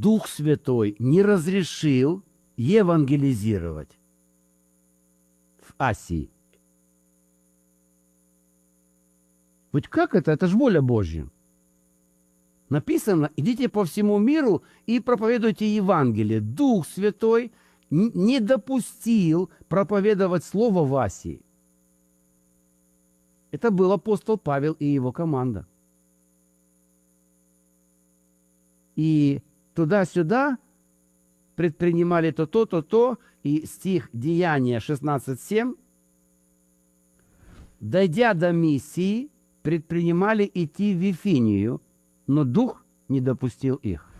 Дух Святой не разрешил евангелизировать в Асии. Ведь как это? Это же воля Божья. Написано, идите по всему миру и проповедуйте Евангелие. Дух Святой не допустил проповедовать Слово в Асии. Это был апостол Павел и его команда. И туда-сюда предпринимали то, и стих Деяния 16:7, дойдя до миссии, предпринимали идти в Вифинию, но Дух не допустил их.